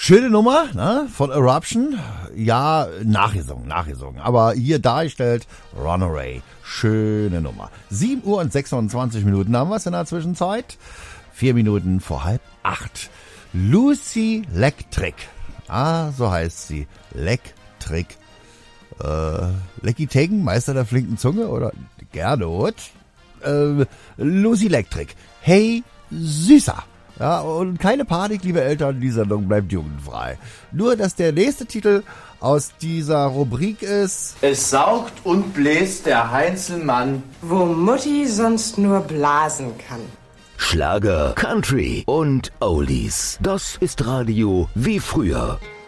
Schöne Nummer, ne, von Eruption. Ja, nachgesungen. Aber hier dargestellt Runaway. Schöne Nummer. 7 Uhr und 26 Minuten haben wir es in der Zwischenzeit. 4 Minuten vor 7:30. Lucy Lectric. So heißt sie. Lectric. Lecky Tegen, Meister der flinken Zunge oder Gernot. Lucy Lectric. Hey, Süßer. Ja, und keine Panik, liebe Eltern, die Sendung bleibt jugendfrei. Nur, dass der nächste Titel aus dieser Rubrik ist: Es saugt und bläst der Heinzelmann, wo Mutti sonst nur blasen kann. Schlager, Country und Oldies. Das ist Radio wie früher.